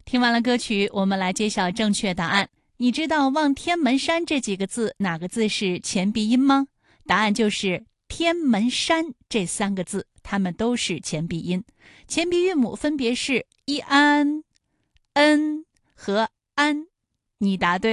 听完了歌曲，我们来揭晓正确答案。你知道望天门山这几个字哪个字是前鼻音吗？答案就是天门山这3个字，它们都是前鼻音。前鼻韵母分别是一安、恩和安。你答对了。